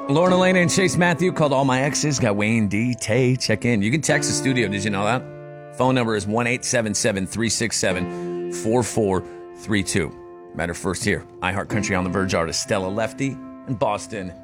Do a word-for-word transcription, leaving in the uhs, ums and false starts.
Lauren Elena and Chase Matthew called all my exes. Got Wayne D. Tay. Check in. You can text the studio. Did you know that? Phone number is one eight seven seven, three six seven, four four three two. Matter first here. iHeart Country on the Verge artist Stella Lefty in Boston.